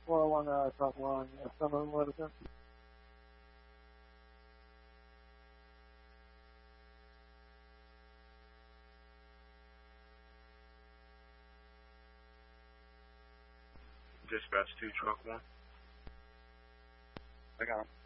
401 truck 1, Summerlin, Livingston. Dispatch 2, truck 1. I got him.